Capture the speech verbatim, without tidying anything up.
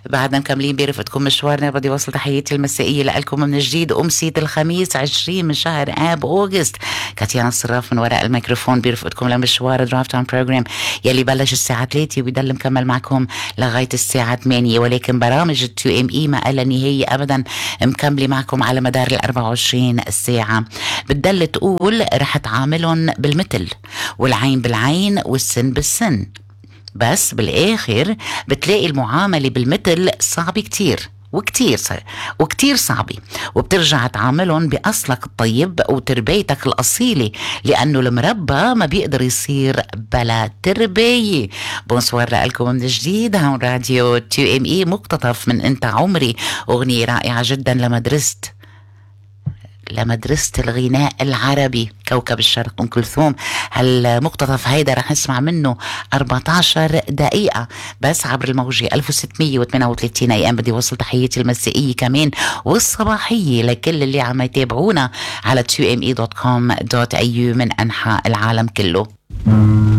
بعدنا مكملين برفقتكم مشوارنا. بدي وصل تحياتي المسائية لكم من جديد أمسية الخميس عشرين من شهر آب أوغست. كاتيانا الصراف من وراء الميكروفون برفقتكم لمشوار درافت اون بروجرام يلي بلش الساعة ثلاثة وبيضل مكمل معكم لغاية الساعة ثمانية. ولكن برامج التو ام اي ما قال نهاية أبدا، مكملة معكم على مدار الأربعة وعشرين ساعة. بتضل تقول رح تعاملهم بالمثل والعين بالعين والسن بالسن، بس بالآخر بتلاقي المعاملة بالمثل صعب كتير وكتير وكتير صعبة، وبترجع تعاملهم بأصلك الطيب وتربيتك الأصيلة، لأنه المربى ما بيقدر يصير بلا تربية. بونسوار لكم من جديد، هون راديو تي ام اي. مقتطف من انت عمري، أغنية رائعة جدا لمدرسة لمدرسة الغناء العربي كوكب الشرق أم كلثوم. هالمقتطف هيدا رح نسمع منه أربعة عشر دقيقة بس عبر الموجة ألف وستمية وثمانية وثلاثين اي ام. بدي وصل تحياتي المسائية كمان والصباحية لكل اللي عم يتابعونا على تو ام اي دوت كوم دوت اي يو من أنحاء العالم كله.